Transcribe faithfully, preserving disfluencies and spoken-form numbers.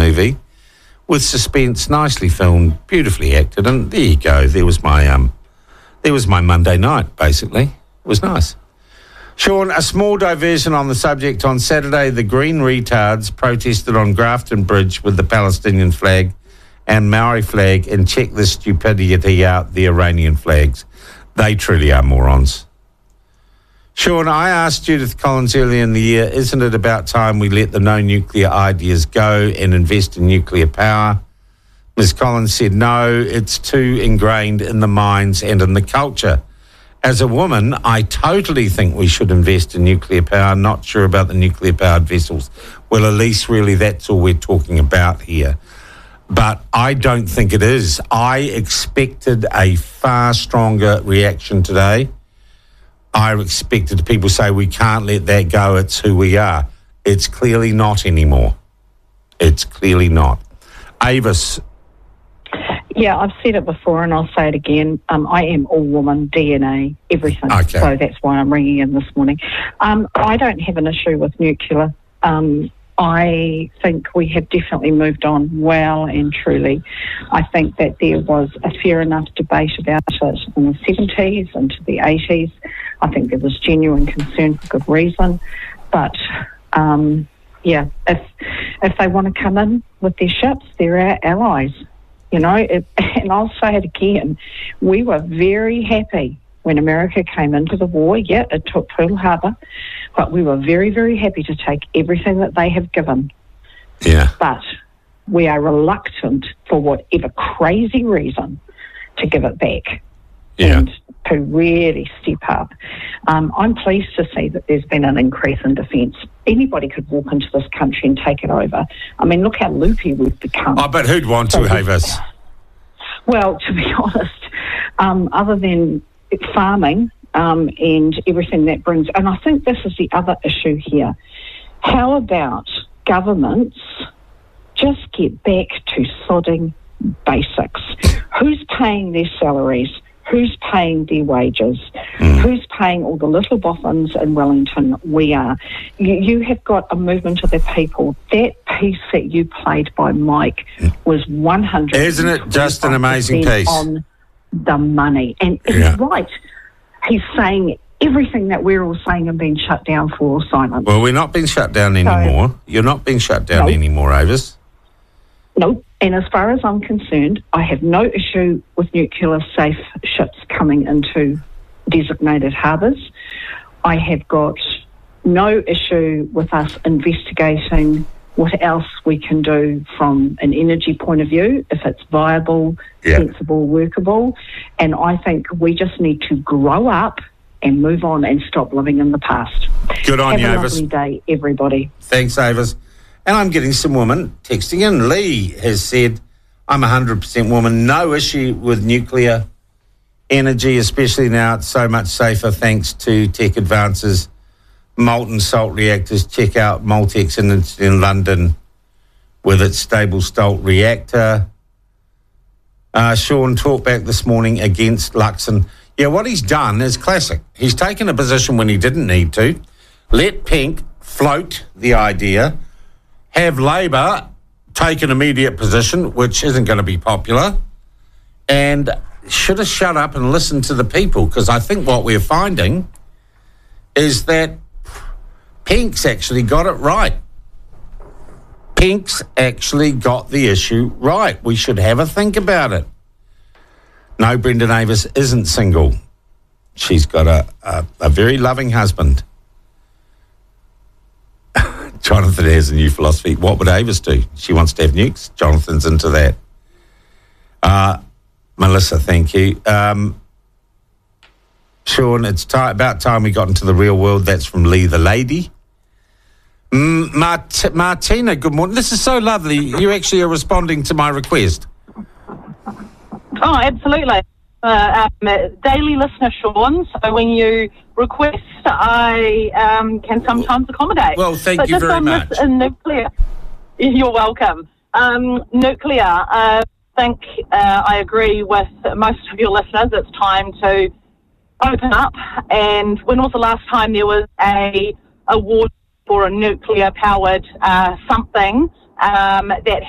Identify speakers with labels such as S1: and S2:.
S1: movie with suspense, nicely filmed, beautifully acted, and there you go. There was my um, there was my Monday night. Basically, it was nice. Sean, a small diversion on the subject. On Saturday, the Green Retards protested on Grafton Bridge with the Palestinian flag and Maori flag, and check this stupidity out, the Iranian flags. They truly are morons. Sean, I asked Judith Collins earlier in the year, isn't it about time we let the no-nuclear ideas go and invest in nuclear power? Miz Collins said, no, it's too ingrained in the minds and in the culture. As a woman, I totally think we should invest in nuclear power. Not sure about the nuclear-powered vessels. Well, at least really that's all we're talking about here. But I don't think it is. I expected a far stronger reaction today. I expected people to say we can't let that go, it's who we are. It's clearly not anymore. It's clearly not. Avis.
S2: Yeah, I've said it before and I'll say it again. Um, I am all woman, D N A, everything.
S1: Okay.
S2: So that's why I'm ringing in this morning. Um, I don't have an issue with nuclear. Um, I think we have definitely moved on well and truly. I think that there was a fair enough debate about it in the seventies and to the eighties. I think there was genuine concern for good reason. But, um, yeah, if if they want to come in with their ships, they're our allies. You know, it, and I'll say it again, we were very happy when America came into the war. Yeah, it took Pearl Harbor, but we were very, very happy to take everything that they have given.
S1: Yeah.
S2: But we are reluctant, for whatever crazy reason, to give it back.
S1: Yeah.
S2: And to really step up. Um, I'm pleased to see that there's been an increase in defence. Anybody could walk into this country and take it over. I mean, look how loopy we've become.
S1: Oh, but who'd want
S2: so
S1: to, Avis?
S2: Well, to be honest, um, other than farming um, and everything that brings, and I think this is the other issue here. How about governments just get back to sodding basics? Who's paying their salaries? Who's paying their wages? Mm. Who's paying all the little boffins in Wellington? We are. You, you have got a movement of the people. That piece that you played by Mike was one hundred percent.
S1: Isn't it just an amazing piece?
S2: On the money. And he's
S1: yeah.
S2: right. He's saying everything that we're all saying and being shut down for or silent.
S1: Well, we're not being shut down anymore. So, You're not being shut down no. anymore, Avis.
S2: No. And as far as I'm concerned, I have no issue with nuclear-safe ships coming into designated harbours. I have got no issue with us investigating what else we can do from an energy point of view, if it's viable, yeah. sensible, workable. And I think we just need to grow up and move on and stop living in the past.
S1: Good on
S2: Have
S1: you,
S2: a
S1: Avis.
S2: lovely day, everybody.
S1: Thanks, Avis. And I'm getting some women texting in. Lee has said, I'm one hundred percent woman, no issue with nuclear energy, especially now it's so much safer thanks to tech advances. Molten salt reactors, check out Moltex in, in London with its stable salt reactor. Uh, Sean talked back this morning against Luxon. Yeah, what he's done is classic. He's taken a position when he didn't need to, let Pink float the idea, have Labor take an immediate position, which isn't going to be popular, and should have shut up and listened to the people, because I think what we're finding is that Pink's actually got it right. Pink's actually got the issue right. We should have a think about it. No, Brendan Avis isn't single. She's got a, a, a very loving husband. Jonathan has a new philosophy. What would Avis do? She wants to have nukes. Jonathan's into that. Uh, Melissa, thank you. Um, Sean, it's t- about time we got into the real world. That's from Lee the Lady. Mm, Mart- Martina, good morning. This is so lovely. You actually are responding to my request.
S3: Oh, absolutely. Uh, um, daily listener, Sean. So when you request, I um, can sometimes accommodate.
S1: Well, thank
S3: but
S1: you
S3: just
S1: very
S3: on
S1: much.
S3: This, in nuclear, you're welcome. Um, nuclear, uh, I think uh, I agree with most of your listeners. It's time to open up. And when was the last time there was a award for a nuclear-powered uh, something um, that